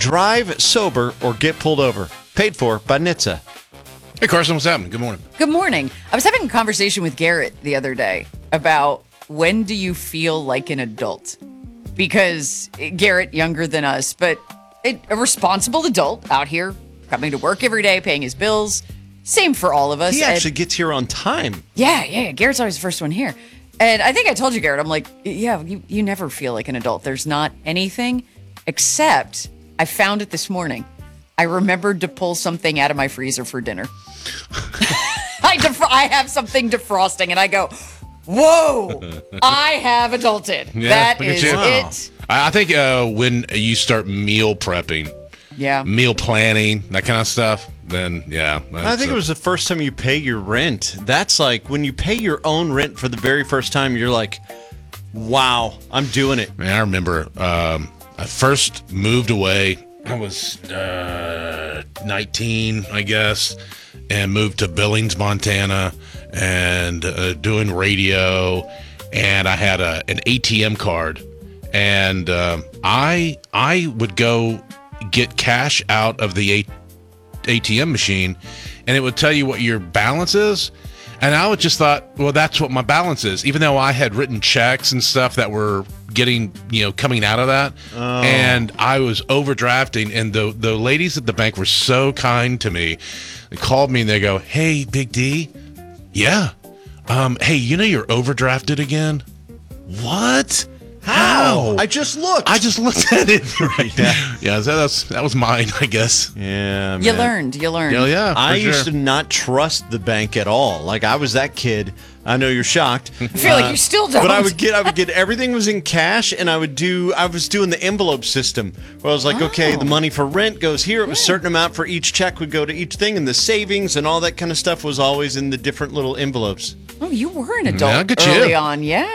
Drive sober or get pulled over. Paid for by NHTSA. Hey, Carson, what's happening? Good morning. Good morning. I was having a conversation with Garrett the other day about when do you feel like an adult? Because Garrett, younger than us, but a responsible adult out here coming to work every day, paying his bills. Same for all of us. He actually gets here on time. Yeah. Garrett's always the first one here. And I think I told you, Garrett, I'm like, yeah, you never feel like an adult. There's not anything except I found it this morning. I remembered to pull something out of my freezer for dinner. I have something defrosting, and I go, whoa, I have adulted. Yeah, that look at is you. it. I think when you start meal prepping, Yeah. meal planning, that kind of stuff, then, yeah. I think it was the first time you pay your rent. That's like when you pay your own rent for the very first time, you're like, wow, I'm doing it. Man, I remember I first moved away. I was 19, I guess, and moved to Billings, Montana, and doing radio. And I had an ATM card, and I would go get cash out of the ATM machine, and it would tell you what your balance is. And I would just thought, well, that's what my balance is, even though I had written checks and stuff that were getting, coming out of that. Oh. And I was overdrafting. And the ladies at the bank were so kind to me. They called me and they go, hey, Big D. Yeah. Hey, you're overdrafted again. What? How? I just looked. I just looked at it. Right. Yeah, that was mine, I guess. Yeah, man. You learned. Oh, yeah. I sure. used to not trust the bank at all. Like, I was that kid. I know you're shocked. I feel like you still don't. But I would get everything was in cash, and I was doing the envelope system where I was like, okay, the money for rent goes here. It was a certain amount for each check would go to each thing, and the savings and all that kind of stuff was always in the different little envelopes. Oh, you were an adult Yeah, good early you. on, yeah.